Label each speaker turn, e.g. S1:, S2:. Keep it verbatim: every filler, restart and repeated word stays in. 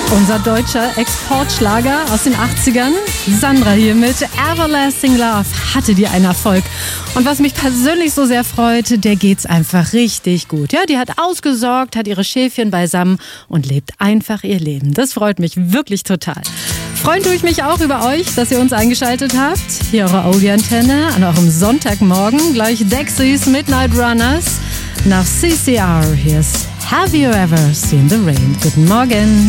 S1: Unser deutscher Exportschlager aus den achtzigern. Sandra hier mit Everlasting Love. Hatte die einen Erfolg. Und was mich persönlich so sehr freut, der geht's einfach richtig gut. Ja, die hat ausgesorgt, hat ihre Schäfchen beisammen und lebt einfach ihr Leben. Das freut mich wirklich total. Freuen tue ich mich auch über euch, dass ihr uns eingeschaltet habt. Hier eure Audio-Antenne an eurem Sonntagmorgen. Gleich Dexys Midnight Runners. Nach C C R, hier ist Have You Ever Seen the Rain? Guten Morgen.